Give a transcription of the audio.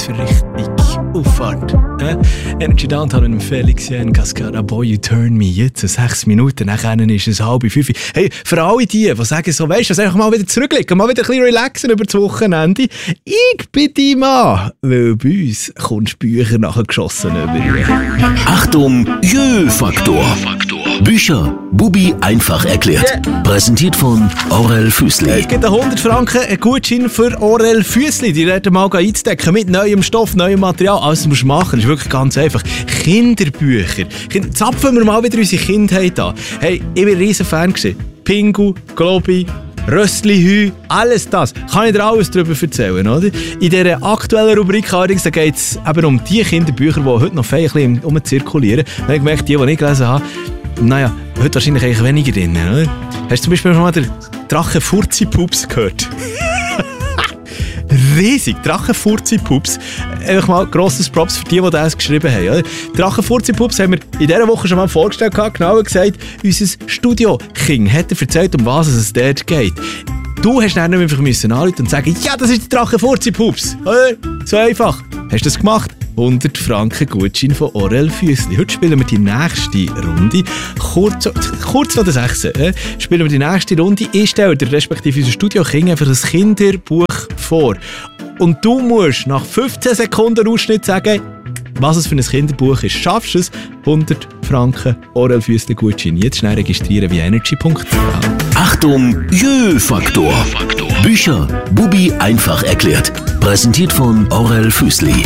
für richtig Auffahrt. Energy Downtown mit Felix Jen, Cascada Boy, You Turn Me. Jetzt 6 Minuten, nachher ist es 4:30. Hey, für alle die sagen so, weisst du, dass einfach mal wieder zurücklegen, mal wieder ein bisschen relaxen über das Wochenende. Ich bin dein Mann, weil bei uns kommst du Bücher nachher geschossen über. Achtung, Jö-Faktor. Bücher, Bubi einfach erklärt. Präsentiert von Aurel Füssli. Es gibt 100 Franken einen Gutschein für Aurel Füssli. Die werden mal einzudecken mit neuem Stoff, neuem Material. Alles musst du machen, ist wirklich ganz einfach. Kinderbücher. Zapfen wir mal wieder unsere Kindheit an. Hey, ich war ein riesen Fan. Pingu, Globi, Röstli-Hü, alles das. Kann ich dir alles darüber erzählen, oder? In dieser aktuellen Rubrik allerdings geht es um die Kinderbücher, die heute noch fein ein bisschen zirkulieren. Da habe ich gemerkt, die ich gelesen habe, naja, heute wahrscheinlich eigentlich weniger drin, oder? Hast du zum Beispiel schon mal den Drachen-Furzi-Pups gehört? Riesig, Drachen-Furzi-Pups. Einfach mal grosses Props für die das geschrieben haben. Oder? Drachen-Furzi-Pups haben wir in dieser Woche schon mal vorgestellt, genauer gesagt, unser Studio-King hat erzählt, um was es dort geht. Du hast dann einfach anrufen und sagen, ja, das ist der Drachen-Furzi-Pups. So einfach. Hast du das gemacht? 100 Franken Gutschein von Aurel Füssli. Heute spielen wir die nächste Runde. Kurz nach der 6. Spielen wir die nächste Runde. Ich stelle dir, respektive unser Studio King, einfach ein Kinderbuch vor. Und du musst nach 15 Sekunden Ausschnitt sagen, was es für ein Kinderbuch ist. Schaffst du es? 100 Franken Aurel Füssli Gutschein. Jetzt schnell registrieren via energy.ch. Achtung, Jö-Faktor. Bücher, Bubi einfach erklärt. Präsentiert von Aurel Füssli.